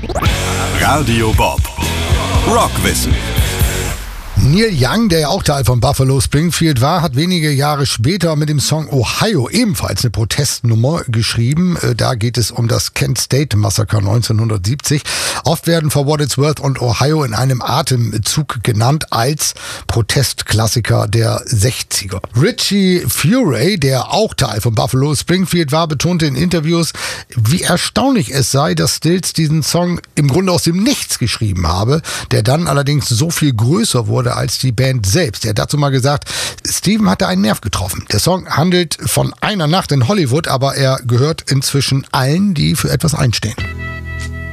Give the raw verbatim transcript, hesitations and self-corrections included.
Radio Bob. Rockwissen. Neil Young, der ja auch Teil von Buffalo Springfield war, hat wenige Jahre später mit dem Song Ohio ebenfalls eine Protestnummer geschrieben. Da geht es um das Kent State Massaker neunzehnhundertsiebzig. Oft werden For What It's Worth und Ohio in einem Atemzug genannt als Protestklassiker der sechziger. Richie Furay, der auch Teil von Buffalo Springfield war, betonte in Interviews, wie erstaunlich es sei, dass Stills diesen Song im Grunde aus dem Nichts geschrieben habe, der dann allerdings so viel größer wurde als die Band selbst. Er hat dazu mal gesagt, Steven hatte einen Nerv getroffen. Der Song handelt von einer Nacht in Hollywood, aber er gehört inzwischen allen, die für etwas einstehen.